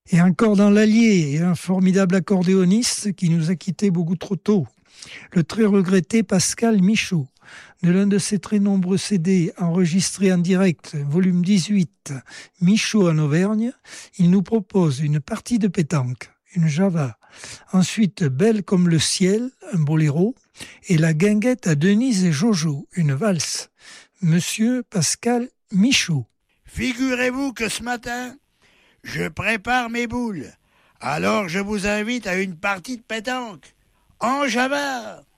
Et encore dans l'Allier, un formidable accordéoniste qui nous a quittés beaucoup trop tôt, le très regretté Pascal Michaud. De l'un de ses très nombreux CD enregistrés en direct, volume 18, Michaud en Auvergne, il nous propose une partie de pétanque, une java. Ensuite, Belle comme le ciel, un boléro, et la guinguette à Denise et Jojo, une valse. Monsieur Pascal Michaud. Figurez-vous que ce matin, je prépare mes boules. Alors je vous invite à une partie de pétanque. En Java.